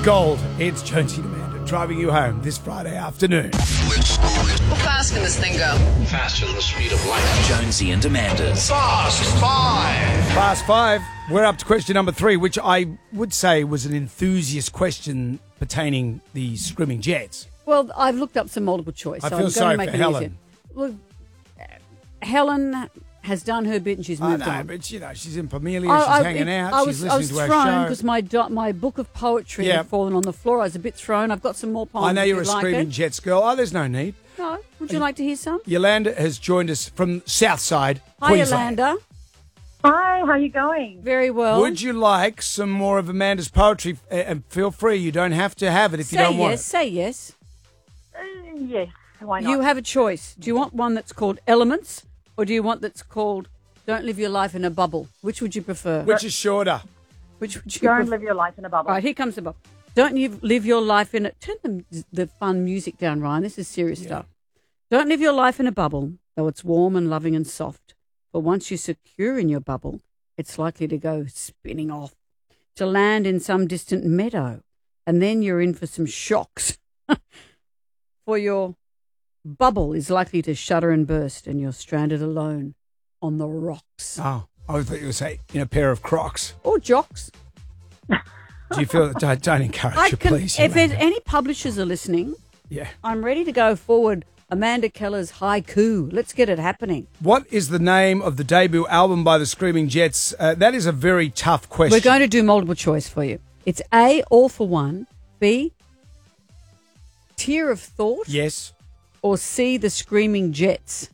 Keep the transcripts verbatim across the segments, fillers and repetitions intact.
Gold. It's Jonesy and Amanda driving you home this Friday afternoon. How fast can this thing go? Faster than the speed of light. Jonesy and Amanda's Fast Five. Fast five. We're up to question number three, which I would say was an enthusiast question pertaining the Screaming Jets. Well, I've looked up some multiple choice. I so feel I'm sorry going to for make it Helen. easier. Look, uh, Helen has done her bit and she's I moved know, on. but, you know, she's in Pamelia, I- she's I- hanging out, I she's was, listening I was to our thrown show. because my do- my book of poetry Yeah. had fallen on the floor. I was a bit thrown. I've got some more poems. I know if you're a you'd like Screaming it. Jets girl. Oh, there's no need. No, would you like to hear some? Yolanda has joined us from Southside, Hi, Queensland. Yolanda. Hi, how are you going? Very well. Would you like some more of Amanda's poetry? Uh, And feel free, you don't have to have it if say you don't want yes? it. Say yes. Uh, yes, why not? You have a choice. Do you want one that's called Elements, or do you want that's called Don't Live Your Life in a Bubble? Which would you prefer? Which is shorter? Which would you Don't prefer? live your life in a bubble. All right, here comes the bubble. Don't you live your life in a... Turn the, the fun music down, Ryan. This is serious stuff. Don't live your life in a bubble, though it's warm and loving and soft. But once you're secure in your bubble, it's likely to go spinning off, to land in some distant meadow, and then you're in for some shocks. For your bubble is likely to shudder and burst, and you're stranded alone on the rocks. Oh, I thought you would say in a pair of Crocs. Or jocks. Do you feel? Don't, don't encourage I you, can, please. if there's Yolanda. any publishers are listening, Yeah. I'm ready to go forward. Amanda Keller's haiku. Let's get it happening. What is the name of the debut album by the Screaming Jets? Uh, that is a very tough question. We're going to do multiple choice for you. It's A, All for One, B, Tear of Thought, Yes. or C, The Screaming Jets.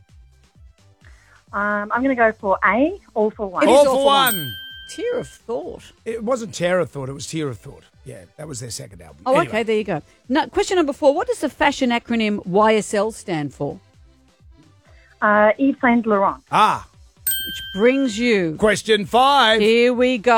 Um, I'm going to go for A, all for one. It All is for All for one. One. Tear of Thought. It wasn't Terror Thought, it was Tear of Thought. Yeah, that was their second album. Oh, Anyway. okay, there you go. Now, question number four. What does the fashion acronym Y S L stand for? Uh, Yves Saint Laurent. Ah, Which brings you... question five. Here we go.